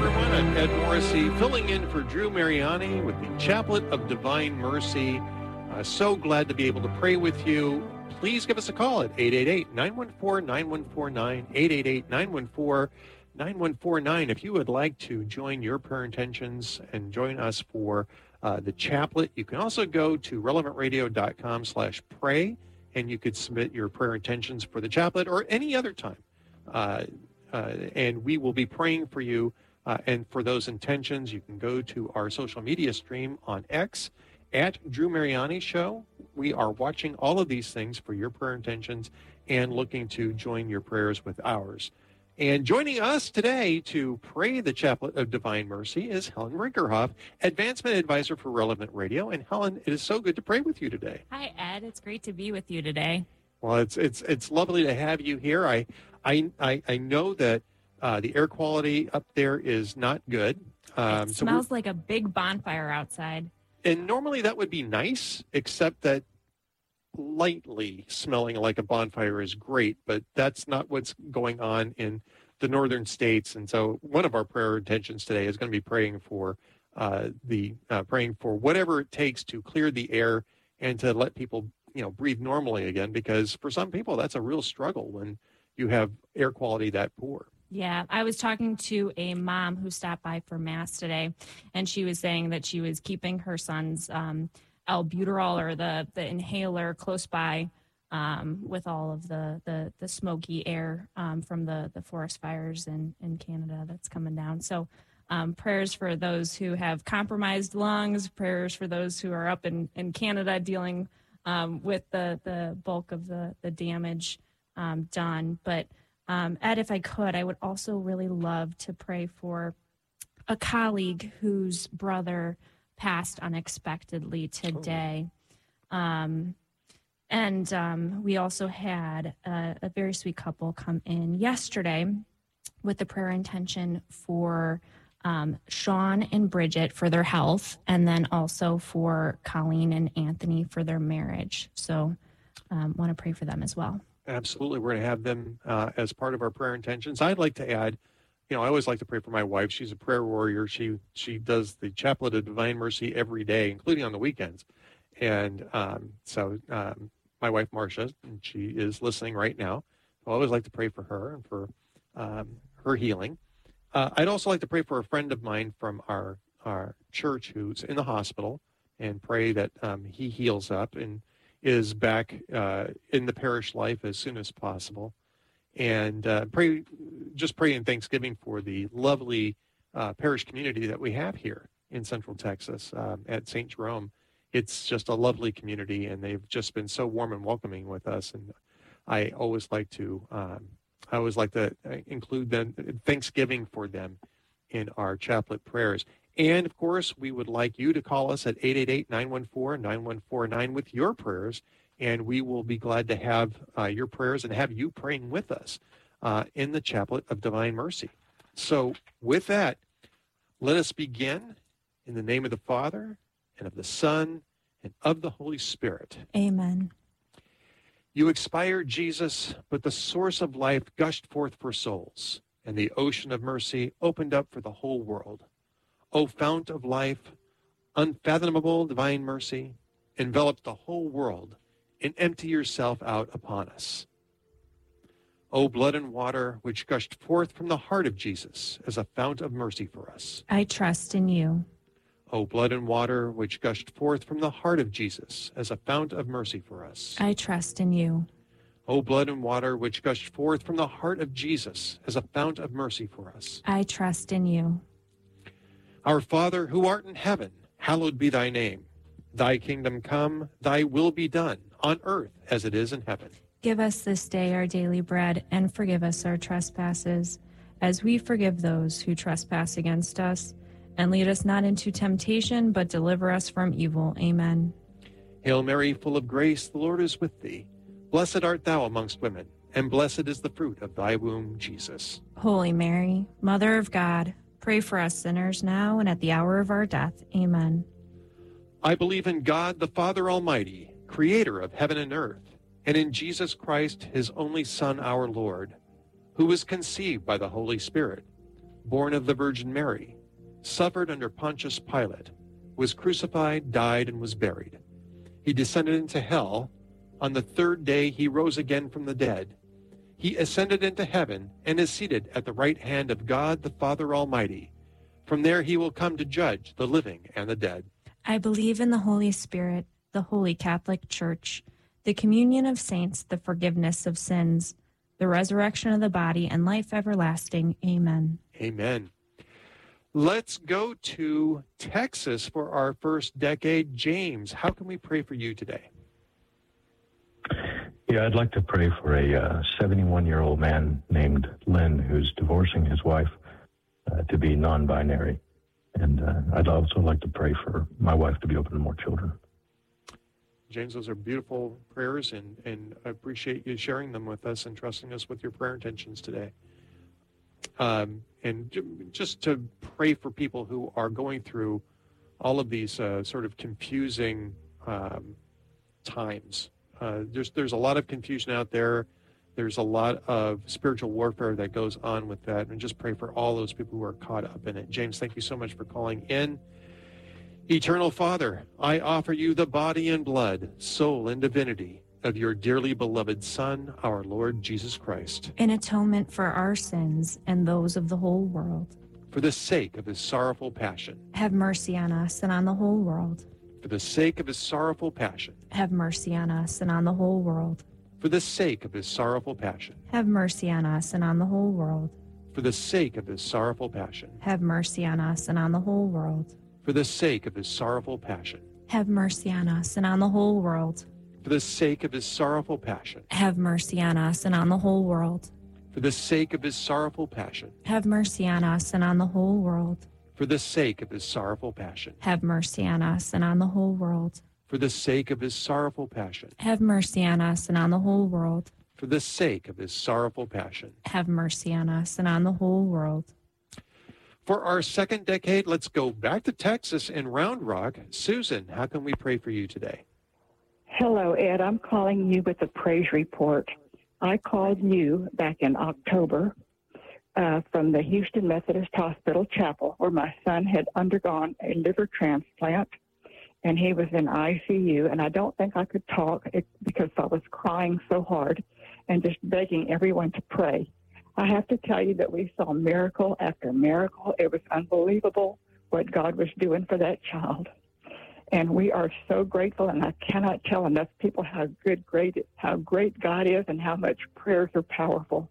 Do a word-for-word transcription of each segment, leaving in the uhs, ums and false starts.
everyone. I'm Ed Morrissey, filling in for Drew Mariani with the Chaplet of Divine Mercy. Uh, so glad to be able to pray with you. Please give us a call at eight eight eight, nine one four, nine one four nine, eight eight eight, nine one four, nine one four nine. If you would like to join your prayer intentions and join us for uh, the Chaplet, you can also go to relevant radio dot com slash pray, and you could submit your prayer intentions for the Chaplet or any other time. Uh, uh, and we will be praying for you. Uh, and for those intentions, you can go to our social media stream on X at Drew Mariani Show. We are watching all of these things for your prayer intentions and looking to join your prayers with ours. And joining us today to pray the Chaplet of Divine Mercy is Helen Rinkerhoff, Advancement Advisor for Relevant Radio. And Helen, it is so good to pray with you today. Hi, Ed. It's great to be with you today. Well, it's it's it's lovely to have you here. I I I, I know that uh, the air quality up there is not good. Um, it smells so like a big bonfire outside. And normally that would be nice, except that lightly smelling like a bonfire is great, but that's not what's going on in the northern states. And so one of our prayer intentions today is going to be praying for uh, the uh, praying for whatever it takes to clear the air and to let people, you know, breathe normally again, because for some people that's a real struggle when you have air quality that poor. Yeah, I was talking to a mom who stopped by for Mass today, and she was saying that she was keeping her son's um, albuterol or the, the inhaler close by um, with all of the, the, the smoky air um, from the, the forest fires in, in Canada that's coming down. So um, prayers for those who have compromised lungs, prayers for those who are up in, in Canada dealing um, with the, the bulk of the, the damage um, done. But Um, Ed, if I could, I would also really love to pray for a colleague whose brother passed unexpectedly today. Oh. Um, and um, we also had a, a very sweet couple come in yesterday with the prayer intention for um, Sean and Bridget for their health, and then also for Colleen and Anthony for their marriage. So um, want to pray for them as well. Absolutely. We're going to have them uh, as part of our prayer intentions. I'd like to add, you know, I always like to pray for my wife. She's a prayer warrior. She she does the Chaplet of Divine Mercy every day, including on the weekends. And um, so um, my wife, Marcia, and she is listening right now. So I always like to pray for her and for um, her healing. Uh, I'd also like to pray for a friend of mine from our, our church who's in the hospital, and pray that um, he heals up and is back uh, in the parish life as soon as possible. And uh, pray, just pray in thanksgiving for the lovely uh, parish community that we have here in Central Texas um, at Saint Jerome. It's just a lovely community, and they've just been so warm and welcoming with us. And I always like to, um, I always like to include them, thanksgiving for them in our chaplet prayers. And, of course, we would like you to call us at eight eight eight, nine one four, nine one four nine with your prayers, and we will be glad to have uh, your prayers and have you praying with us uh, in the Chaplet of Divine Mercy. So with that, let us begin in the name of the Father, and of the Son, and of the Holy Spirit. Amen. You expired, Jesus, but the source of life gushed forth for souls, and the ocean of mercy opened up for the whole world. O fount of life, unfathomable divine mercy, envelop the whole world and empty yourself out upon us. O blood and water which gushed forth from the heart of Jesus as a fount of mercy for us. I trust in you. O blood and water which gushed forth from the heart of Jesus as a fount of mercy for us. I trust in you. O blood and water which gushed forth from the heart of Jesus as a fount of mercy for us. I trust in you. Our Father, who art in heaven, hallowed be thy name. Thy kingdom come, thy will be done, on earth as it is in heaven. Give us this day our daily bread, and forgive us our trespasses, as we forgive those who trespass against us. And lead us not into temptation, but deliver us from evil. Amen. Hail Mary, full of grace, the Lord is with thee. Blessed art thou amongst women, and blessed is the fruit of thy womb, Jesus. Holy Mary, Mother of God, pray for us sinners now and at the hour of our death. Amen. I believe in God, the Father Almighty, creator of heaven and earth, and in Jesus Christ, his only Son, our Lord, who was conceived by the Holy Spirit, born of the Virgin Mary, suffered under Pontius Pilate, was crucified, died, and was buried. He descended into hell. On the third day he rose again from the dead. He ascended into heaven and is seated at the right hand of God the Father Almighty. From there he will come to judge the living and the dead. I believe in the Holy Spirit, the Holy Catholic Church, the communion of saints, the forgiveness of sins, the resurrection of the body, and life everlasting. Amen. Amen. Let's go to Texas for our first decade. James, how can we pray for you today? Yeah, I'd like to pray for a uh, seventy-one-year-old man named Lynn who's divorcing his wife uh, to be non-binary. And uh, I'd also like to pray for my wife to be open to more children. James, those are beautiful prayers, and, and I appreciate you sharing them with us and trusting us with your prayer intentions today. Um, and just to pray for people who are going through all of these uh, sort of confusing um, times. Uh, there's there's a lot of confusion out there. There's a lot of spiritual warfare that goes on with that, and just pray for all those people who are caught up in it. James, thank you so much for calling in. Eternal Father, I offer you the body and blood, soul and divinity of your dearly beloved Son, our Lord Jesus Christ, In atonement for our sins and those of the whole world. for the sake of his sorrowful passion, Have mercy on us and on the whole world. for the sake of his sorrowful passion, Have mercy on us and on the whole world. for the sake of his sorrowful passion, Have mercy on us and on the whole world. for the sake of his sorrowful passion, Have mercy on us and on the whole world. for the sake of his sorrowful passion, Have mercy on us and on the whole world. for the sake of his sorrowful passion, Have mercy on us and on the whole world. for the sake of his sorrowful passion, Have mercy on us and on the whole world. for the sake of his sorrowful passion, Have mercy on us and on the whole world. for the sake of his sorrowful passion, Have mercy on us and on the whole world. for the sake of his sorrowful passion. Have mercy on us and on the whole world. For our second decade, let's go back to Texas and Round Rock. Susan, how can we pray for you today? Hello, Ed. I'm calling you with a praise report. I called you back in October uh, from the Houston Methodist Hospital Chapel, where my son had undergone a liver transplant, and he was in I C U, and I don't think I could talk because I was crying so hard and just begging everyone to pray. I have to tell you that we saw miracle after miracle. It was unbelievable what God was doing for that child. And we are so grateful, and I cannot tell enough people how good, great, how great God is, and how much prayers are powerful.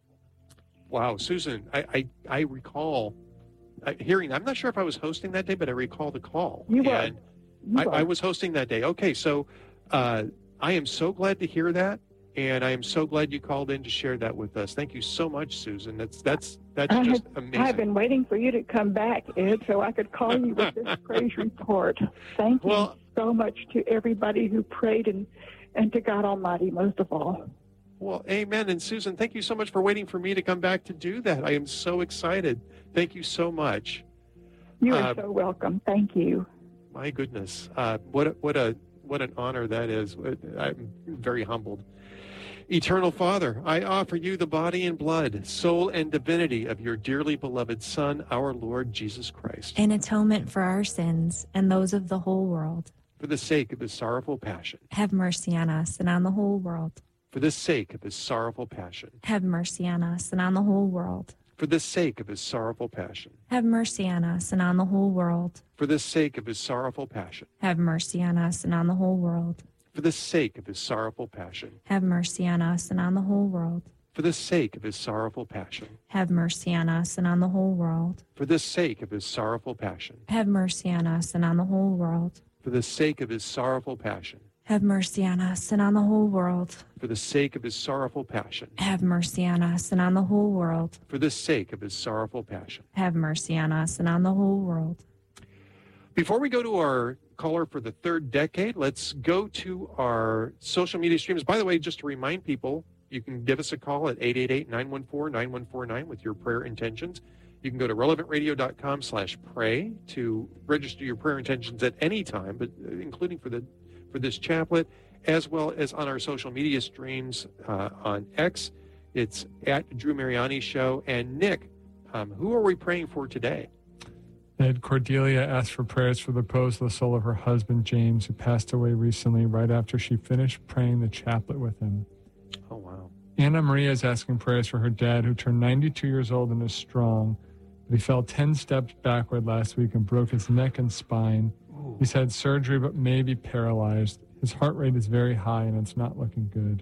Wow, Susan, I I, I recall uh, hearing. I'm not sure if I was hosting that day, but I recall the call. You were. And You I, were. I was hosting that day. Okay, so uh, I am so glad to hear that, and I am so glad you called in to share that with us. Thank you so much, Susan. That's that's that's I just had- amazing. I've been waiting for you to come back, Ed, so I could call you with this praise report. Thank you Well- so much to everybody who prayed, and, and to God Almighty most of all. Well, amen. And Susan, thank you so much for waiting for me to come back to do that. I am so excited. Thank you so much. You are Uh, so welcome. Thank you. My goodness, uh, what a, what a what an honor that is. I'm very humbled. Eternal Father, I offer you the body and blood, soul and divinity of your dearly beloved Son, our Lord Jesus Christ, In atonement for our sins and those of the whole world. for the sake of his sorrowful passion, Have mercy on us and on the whole world. for the sake of his sorrowful passion, Have mercy on us and on the whole world. for the sake of his sorrowful passion, Have mercy on us and on the whole world. for the sake of his sorrowful passion, Have mercy on us and on the whole world. for the sake of his sorrowful passion, Have mercy on us and on the whole world. for the sake of his sorrowful passion, Have mercy on us and on the whole world. for the sake of his sorrowful passion, Have mercy on us and on the whole world. for the sake of his sorrowful passion, Have mercy on us and on the whole world. for the sake of his sorrowful passion, Have mercy on us and on the whole world. for the sake of his sorrowful passion. Have mercy on us and on the whole world. Before we go to our caller for the third decade, let's go to our social media streams. By the way, just to remind people, you can give us a call at eight eight eight, nine one four, nine one four nine with your prayer intentions. You can go to relevant radio dot com slash pray to register your prayer intentions at any time, but uh, including for the for this chaplet, as well as on our social media streams uh, on X. It's at Drew Mariani Show. And Nick, Um, who are we praying for today? Ed Cordelia asked for prayers for the repose of the soul of her husband, James, who passed away recently right after she finished praying the chaplet with him. Oh, wow. Anna Maria is asking prayers for her dad, who turned ninety-two years old and is strong, but he fell ten steps backward last week and broke his neck and spine. Ooh. He's had surgery but may be paralyzed. His heart rate is very high and it's not looking good.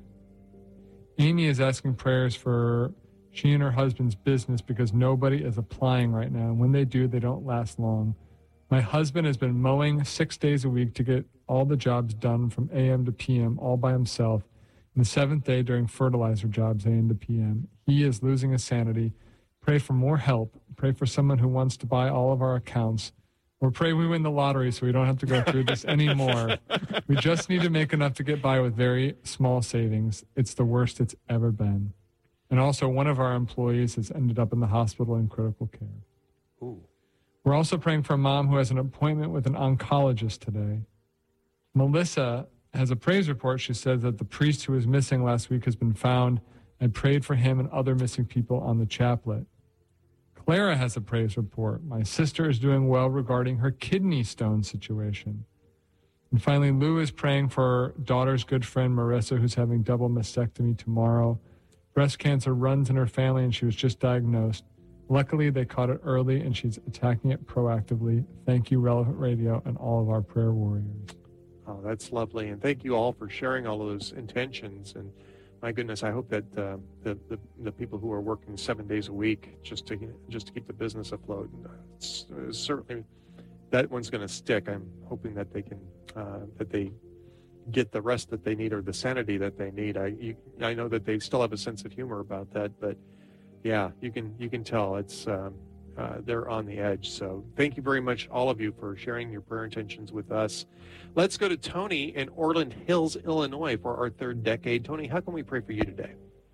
Amy is asking prayers for she and her husband's business because nobody is applying right now. And when they do, they don't last long. My husband has been mowing six days a week to get all the jobs done from A M to P M all by himself. And the seventh day during fertilizer jobs, A M to P M. He is losing his sanity. Pray for more help. Pray for someone who wants to buy all of our accounts. Or pray we win the lottery so we don't have to go through this anymore. We just need to make enough to get by with very small savings. It's the worst it's ever been. And also, one of our employees has ended up in the hospital in critical care. Ooh. We're also praying for a mom who has an appointment with an oncologist today. Melissa has a praise report. She says that the priest who was missing last week has been found and prayed for him and other missing people on the chaplet. Clara has a praise report. My sister is doing well regarding her kidney stone situation. And finally, Lou is praying for her daughter's good friend, Marissa, who's having double mastectomy tomorrow. Breast cancer runs in her family, and she was just diagnosed. Luckily, they caught it early, and she's attacking it proactively. Thank you, Relevant Radio, and all of our prayer warriors. Oh, that's lovely. And thank you all for sharing all of those intentions. And my goodness, I hope that uh, the, the the people who are working seven days a week just to just to keep the business afloat, it's, it's certainly that one's going to stick. I'm hoping that they can uh, that they get the rest that they need or the sanity that they need. I you, I know that they still have a sense of humor about that, but yeah, you can you can tell it's um, uh, they're on the edge. So thank you very much, all of you, for sharing your prayer intentions with us. Let's go to Tony in Orland Hills, Illinois, for our third decade. Tony, how can we pray for you today?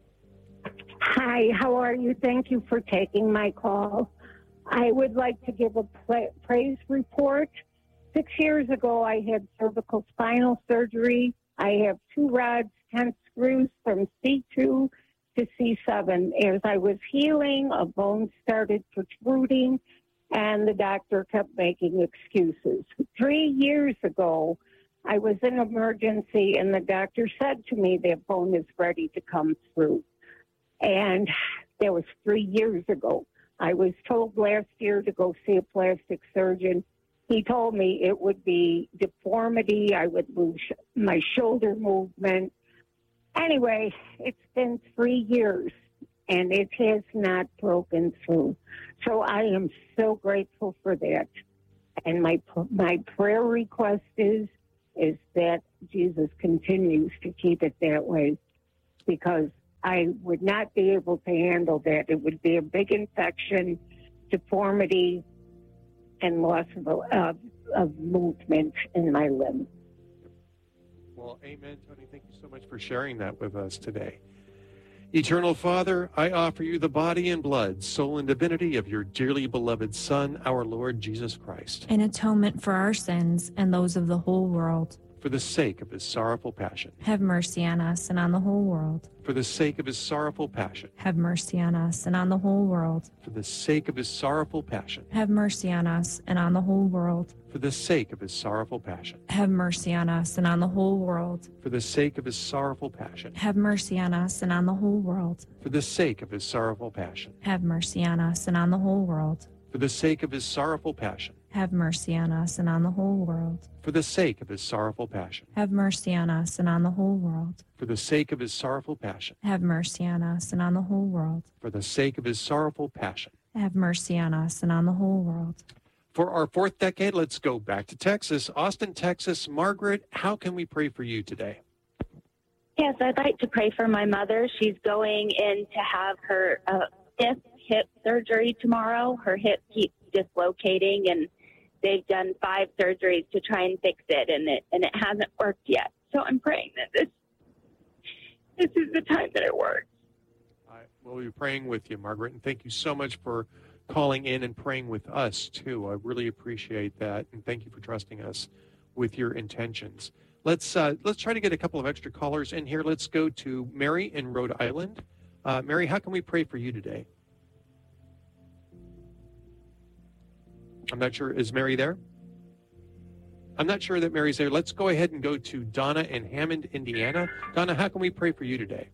Hi, how are you? Thank you for taking my call. I would like to give a pla- praise report. Six years ago, I had cervical spinal surgery. I have two rods, ten screws from C two to C seven. As I was healing, a bone started protruding, and the doctor kept making excuses. Three years ago, I was in emergency, and the doctor said to me, that bone is ready to come through. And that was three years ago. I was told last year to go see a plastic surgeon. He told me it would be deformity. I would lose my shoulder movement. Anyway, it's been three years, and it has not broken through. So I am so grateful for that. And my my prayer request is, is that Jesus continues to keep it that way, because I would not be able to handle that. It would be a big infection, deformity, and loss of, of, of movement in my limb. Well, amen, Tony. Thank you so much for sharing that with us today. Eternal Father, I offer you the body and blood, soul and divinity of your dearly beloved Son, our Lord Jesus Christ, in atonement for our sins and those of the whole world. For the sake of his sorrowful passion. Have mercy on us and on the whole world. For the sake of his sorrowful passion. Have mercy on us and on the whole world. For the sake of his sorrowful passion. Have mercy on us and on the whole world. For the sake of his sorrowful passion. Have mercy on us and on the whole world. For the sake of his sorrowful passion. Have mercy on us and on the whole world. For the sake of his sorrowful passion. Have mercy on us and on the whole world. For the sake of his sorrowful passion. Have mercy on us and on the whole world. For the sake of his sorrowful passion. Have mercy on us and on the whole world. For the sake of his sorrowful passion. Have mercy on us and on the whole world. For the sake of his sorrowful passion. Have mercy on us and on the whole world. For our fourth decade, let's go back to Texas. Austin, Texas. Margaret, how can we pray for you today? Yes, I'd like to pray for my mother. She's going in to have her uh, fifth hip surgery tomorrow. Her hip keeps dislocating, and they've done five surgeries to try and fix it, and it and it hasn't worked yet. So I'm praying that this this is the time that it works. I will be praying with you, Margaret, and thank you so much for calling in and praying with us too. I really appreciate that, and thank you for trusting us with your intentions. Let's uh, let's try to get a couple of extra callers in here. Let's go to Mary in Rhode Island. Uh, Mary, how can we pray for you today? I'm not sure. Is Mary there? I'm not sure that Mary's there. Let's go ahead and go to Donna in Hammond, Indiana. Donna, how can we pray for you today?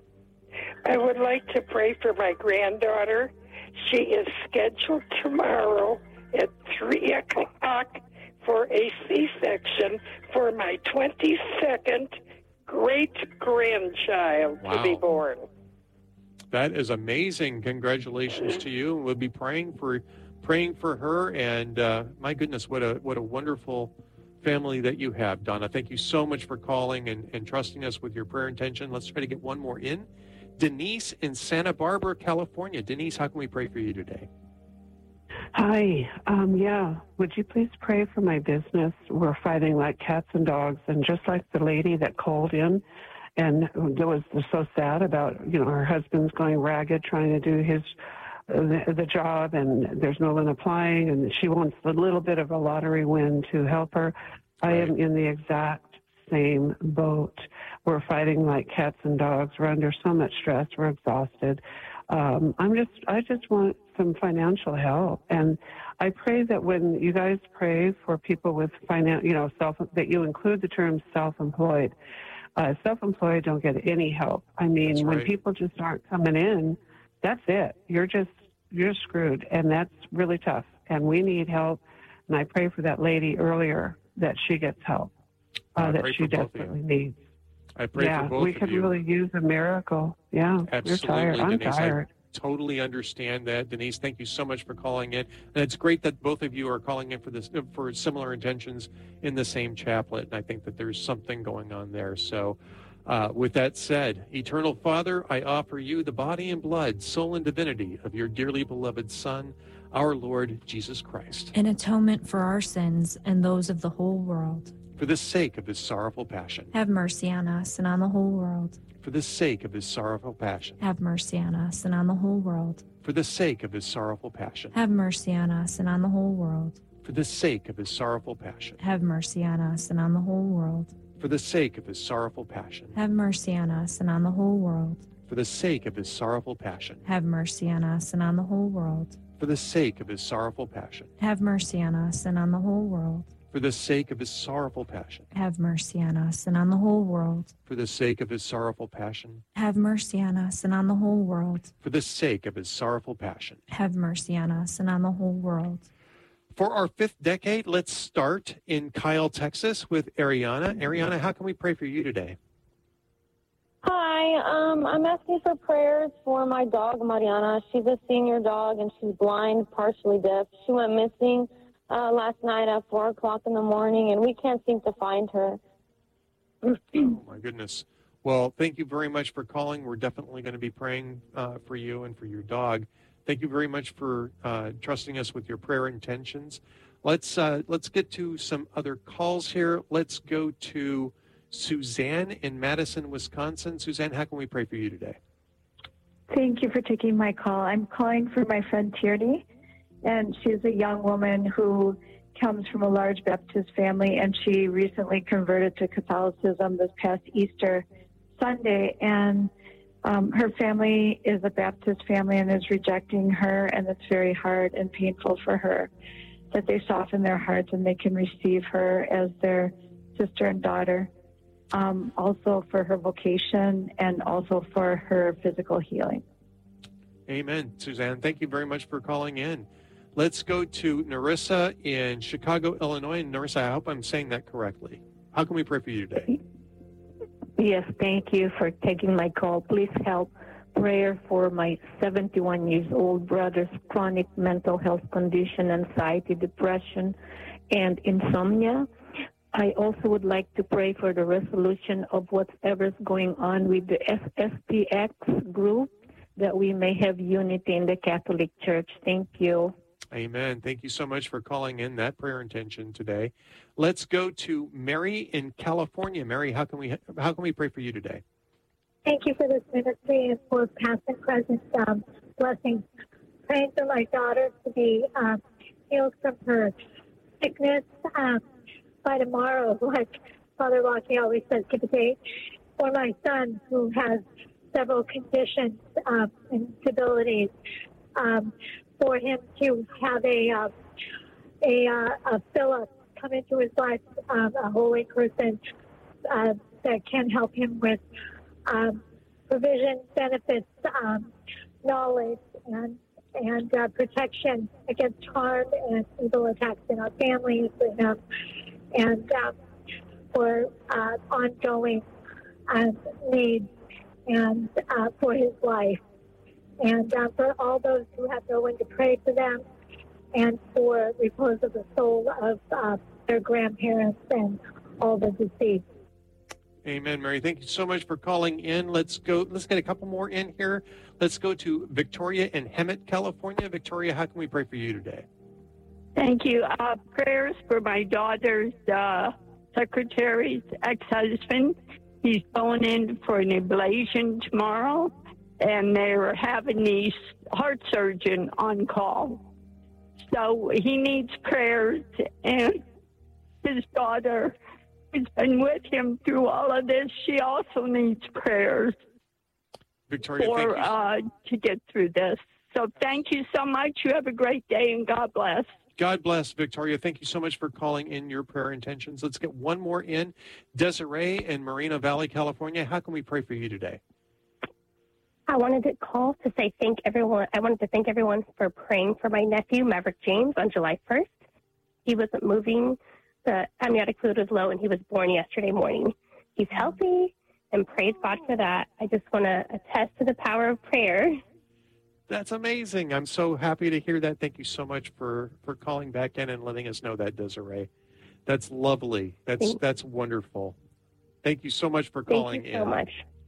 I would like to pray for my granddaughter. She is scheduled tomorrow at three o'clock for a C-section for my twenty-second great-grandchild Wow. to be born. That is amazing. Congratulations to you. We'll be praying for praying for her. And uh, my goodness, what a what a wonderful family that you have, Donna. Thank you so much for calling and, and trusting us with your prayer intention. Let's try to get one more in. Denise in Santa Barbara, California. Denise, how can we pray for you today? Hi. Um, yeah. Would you please pray for my business? We're fighting like cats and dogs. And just like the lady that called in and it was so sad about, you know, her husband's going ragged trying to do his the, the job, and there's no one applying, and she wants a little bit of a lottery win to help her. I am in the exact same boat. We're fighting like cats and dogs. We're under so much stress. We're exhausted. Um, I'm just, I just want some financial help. And I pray that when you guys pray for people with finan, you know, self, that you include the term self-employed. Uh, self-employed don't get any help. I mean, That's when right. people just aren't coming in, that's it. You're just, you're screwed. And that's really tough. And we need help. And I pray for that lady earlier that she gets help, uh, I that pray she for both of desperately you. needs. I pray yeah, for both we of could you. really use a miracle. Yeah, you're Absolutely, tired. I'm Denise. tired. I totally understand that, Denise. Thank you so much for calling in, and it's great that both of you are calling in for this for similar intentions in the same chaplet. And I think that there's something going on there. So, uh, with that said, Eternal Father, I offer you the body and blood, soul and divinity of your dearly beloved Son, our Lord Jesus Christ, An atonement for our sins and those of the whole world. for the sake of his sorrowful passion. Have mercy on us and on the whole world. For the sake of his sorrowful passion. Have mercy on us and on the whole world. For the sake of his sorrowful passion. Have mercy on us and on the whole world. For the sake of his sorrowful passion. Have mercy on us and on the whole world. For the sake of his sorrowful passion. Have mercy on us and on the whole world. For the sake of his sorrowful passion. Have mercy on us and on the whole world. For the sake of his sorrowful passion. Have mercy on us and on the whole world. For the sake of his sorrowful passion. Have mercy on us and on the whole world. For the sake of his sorrowful passion. Have mercy on us and on the whole world. For the sake of his sorrowful passion. Have mercy on us and on the whole world. For our fifth decade, let's start in Kyle, Texas with Ariana. Ariana, how can we pray for you today? Hi, um, I'm asking for prayers for my dog, Mariana. She's a senior dog, and she's blind, partially deaf. She went missing uh, last night at four o'clock in the morning, and we can't seem to find her. Oh, my goodness. Well, thank you very much for calling. We're definitely going to be praying uh, for you and for your dog. Thank you very much for uh, trusting us with your prayer intentions. Let's uh, let's get to some other calls here. Let's go to Suzanne in Madison, Wisconsin. Suzanne, how can we pray for you today? Thank you for taking my call. I'm calling for my friend Tierney, and she's a young woman who comes from a large Baptist family, and she recently converted to Catholicism this past Easter Sunday, and um, her family is a Baptist family and is rejecting her, and it's very hard and painful for her that they soften their hearts and they can receive her as their sister and daughter. Um, also for her vocation and also for her physical healing. Amen, Suzanne. Thank you very much for calling in. Let's go to Narissa in Chicago, Illinois. Narissa, I hope I'm saying that correctly. How can we pray for you today? Yes, thank you for taking my call. Please help prayer for my seventy-one years old brother's chronic mental health condition, anxiety, depression, and insomnia. I also would like to pray for the resolution of whatever's going on with the S P X group, that we may have unity in the Catholic Church. Thank you. Amen. Thank you so much for calling in that prayer intention today. Let's go to Mary in California. Mary, how can we how can we pray for you today? Thank you for this ministry and for past and present um, blessings. Praying for my daughter to be um, healed from her sickness. Um, by tomorrow, like Father Lockie always says, give a date, for my son who has several conditions um, and disabilities, um, for him to have a uh, a, uh, a Philip come into his life, um, a holy person uh, that can help him with um, provision, benefits, um, knowledge, and and uh, protection against harm and evil attacks in our families, and, um, and um, for uh, ongoing um, needs and uh, for his life. And uh, for all those who have no one to pray for them, and for repose of the soul of uh, their grandparents and all the deceased. Amen, Mary. Thank you so much for calling in. Let's go. Let's get a couple more in here. Let's go to Victoria in Hemet, California. Victoria, how can we pray for you today? Thank you. Uh, prayers for my daughter's uh, secretary's ex-husband. He's going in for an ablation tomorrow, and they're having the heart surgeon on call. So he needs prayers, and his daughter who's been with him through all of this, she also needs prayers Victoria, for thank you. Uh, to get through this. So thank you so much. You have a great day, and God bless. God bless, Victoria. Thank you so much for calling in your prayer intentions. Let's get one more in. Desiree in Moreno Valley, California. How can we pray for you today? I wanted to call to say thank everyone. I wanted to thank everyone for praying for my nephew, Maverick James, on July first. He wasn't moving. The amniotic fluid was low, and he was born yesterday morning. He's healthy, and praise God for that. I just want to attest to the power of prayer. That's amazing. I'm so happy to hear that. Thank you so much for, for calling back in and letting us know that, Desiree. That's lovely. That's Thanks. that's wonderful. Thank you so much for calling Thank you in. so much.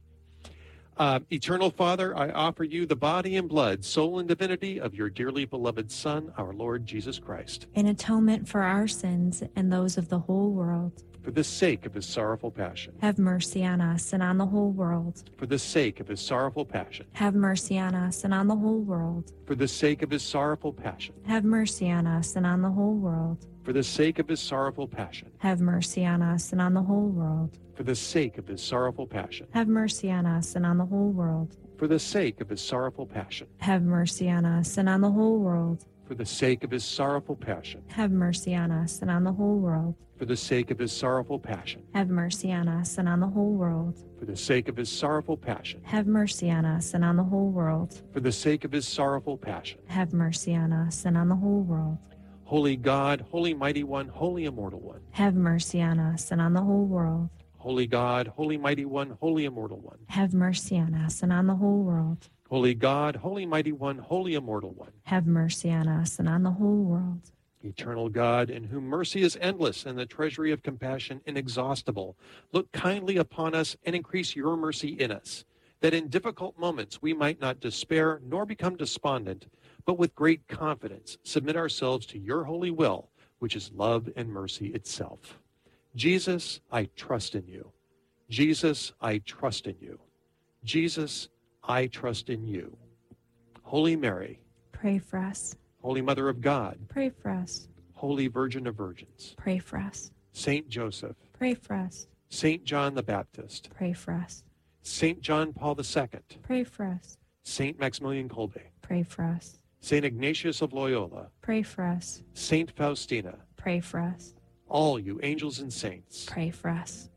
Uh, Eternal Father, I offer you the body and blood, soul and divinity of your dearly beloved Son, our Lord Jesus Christ, in atonement for our sins and those of the whole world. for the sake of his sorrowful passion. Have mercy on us and on the whole world. For the sake of his sorrowful passion. Have mercy on us and on the whole world. For the sake of his sorrowful passion. Have mercy on us and on the whole world. For the sake of his sorrowful passion. Have mercy on us and on the whole world. For the sake of his sorrowful passion. Have mercy on us and on the whole world. For the sake of his sorrowful passion. Have mercy on us and on the whole world. For the sake of his sorrowful passion. Have mercy on us and on the whole world. For the sake of his sorrowful passion. Have mercy on us and on the whole world. For the sake of his sorrowful passion. Have mercy on us and on the whole world. For the sake of his sorrowful passion. Have mercy on us and on the whole world. Holy God, holy mighty one, holy immortal one. Have mercy on us and on the whole world. Holy God, holy mighty one, holy immortal one. Have mercy on us and on the whole world. Holy God, holy mighty one, holy immortal one. Have mercy on us and on the whole world. Eternal God, in whom mercy is endless and the treasury of compassion inexhaustible, look kindly upon us and increase your mercy in us, that in difficult moments we might not despair nor become despondent, but with great confidence submit ourselves to your holy will, which is love and mercy itself. Jesus, I trust in you. Jesus, I trust in you. Jesus, I trust in you. Holy Mary, Pray for us. Holy Mother of God, Pray for us. Holy Virgin of Virgins, Pray for us. Saint Joseph, Pray for us. Saint John the Baptist, Pray for us. Saint John Paul the Second, Pray for us. Saint Maximilian Kolbe, Pray for us. Saint Ignatius of Loyola, Pray for us. Saint Faustina, Pray for us. all you angels and saints. Pray for us.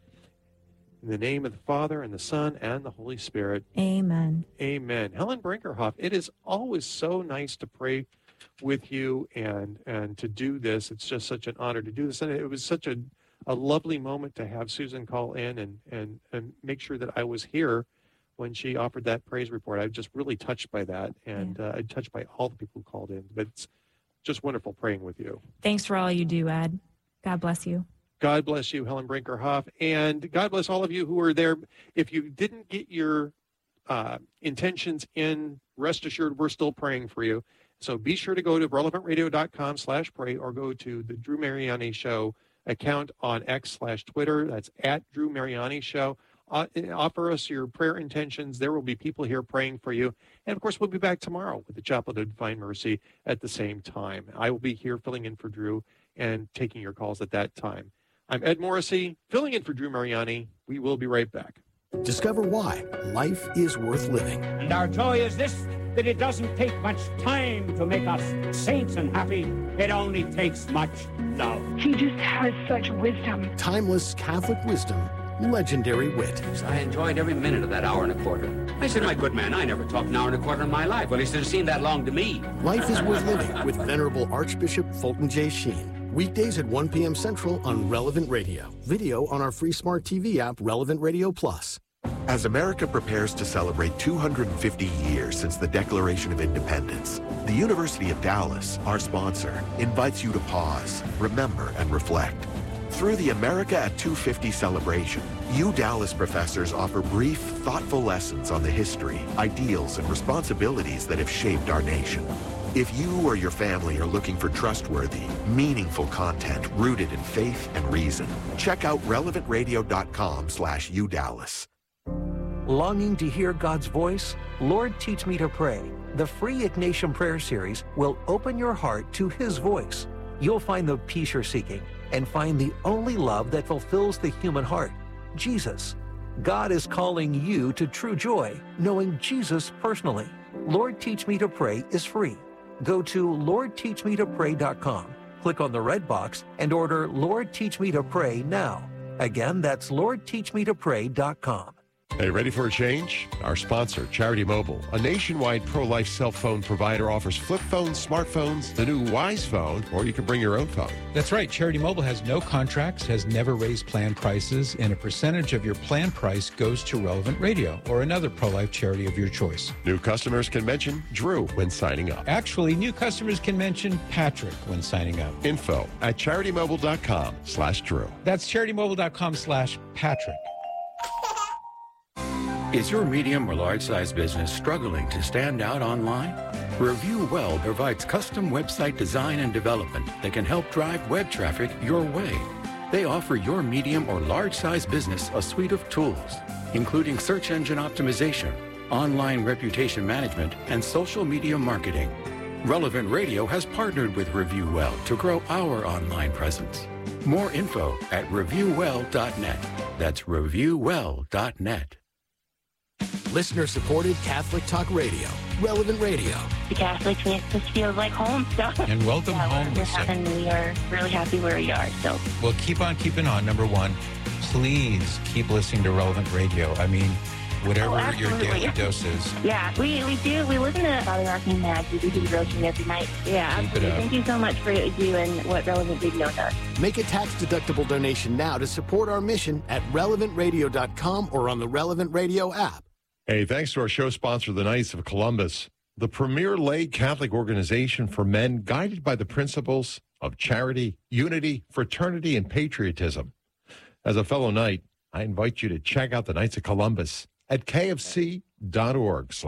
In the name of the Father, and the Son, and the Holy Spirit. Amen. Amen. Helen Brinkerhoff, it is always so nice to pray with you and and to do this. It's just such an honor to do this. And it was such a, a lovely moment to have Susan call in and, and, and make sure that I was here when she offered that praise report. I was just really touched by that. And yeah. uh, I'm touched by all the people who called in. But it's just wonderful praying with you. Thanks for all you do, Ed. God bless you. God bless you, Helen Brinkerhoff, and God bless all of you who are there. If you didn't get your uh, intentions in, rest assured we're still praying for you. So be sure to go to relevant radio dot com slash pray or go to the Drew Mariani Show account on X slash Twitter. That's at Drew Mariani Show. Uh, offer us your prayer intentions. There will be people here praying for you. And, of course, we'll be back tomorrow with the Chaplet of Divine Mercy at the same time. I will be here filling in for Drew and taking your calls at that time. I'm Ed Morrissey, filling in for Drew Mariani. We will be right back. Discover why life is worth living. And our joy is this, that it doesn't take much time to make us saints and happy. It only takes much love. He just has such wisdom. Timeless Catholic wisdom, legendary wit. I enjoyed every minute of that hour and a quarter. I said, my good man, I never talked an hour and a quarter in my life. Well, he should have seemed that long to me. Life is worth living with Venerable Archbishop Fulton J. Sheen. Weekdays at one p.m. Central on Relevant Radio. Video on our free smart T V app, Relevant Radio Plus. As America prepares to celebrate two hundred fifty years since the Declaration of Independence, the University of Dallas, our sponsor, invites you to pause, remember, and reflect. Through the America at two fifty celebration, U Dallas professors offer brief, thoughtful lessons on the history, ideals, and responsibilities that have shaped our nation. If you or your family are looking for trustworthy, meaningful content rooted in faith and reason, check out relevant radio dot com slash U Dallas. Longing to hear God's voice? Lord, Teach Me to Pray. The free Ignatian Prayer Series will open your heart to His voice. You'll find the peace you're seeking and find the only love that fulfills the human heart, Jesus. God is calling you to true joy, knowing Jesus personally. Lord, Teach Me to Pray is free. Go to lord teach me to pray dot com, click on the red box, and order Lord, Teach Me to Pray now. Again, that's lord teach me to pray dot com. Hey, ready for a change? Our sponsor, Charity Mobile, a nationwide pro-life cell phone provider, offers flip phones, smartphones, the new Wise Phone, or you can bring your own phone. That's right. Charity Mobile has no contracts, has never raised plan prices, and a percentage of your plan price goes to Relevant Radio or another pro-life charity of your choice. New customers can mention Drew when signing up. Actually, new customers can mention Patrick when signing up. Info at charity mobile dot com slash Drew. That's charity mobile dot com slash Patrick. Is your medium or large-size business struggling to stand out online? Review Well provides custom website design and development that can help drive web traffic your way. They offer your medium or large-size business a suite of tools, including search engine optimization, online reputation management, and social media marketing. Relevant Radio has partnered with Review Well to grow our online presence. More info at review well dot net. That's review well dot net. Listener-supported Catholic Talk Radio, Relevant Radio. The Catholics makes us feel like home. So. And welcome yeah, home, we're, Lisa. And we are really happy where we are. So. Well, keep on keeping on. Number one, please keep listening to Relevant Radio. I mean, whatever oh, your daily dose is. Yeah, we, we do. We listen to Father Arcane Mag. We do the devotion every night. Yeah, absolutely. Thank you so much for what you do and what Relevant Radio does. Make a tax-deductible donation now to support our mission at relevant radio dot com or on the Relevant Radio app. Hey, thanks to our show sponsor, the Knights of Columbus, the premier lay Catholic organization for men guided by the principles of charity, unity, fraternity, and patriotism. As a fellow Knight, I invite you to check out the Knights of Columbus at k f c dot org.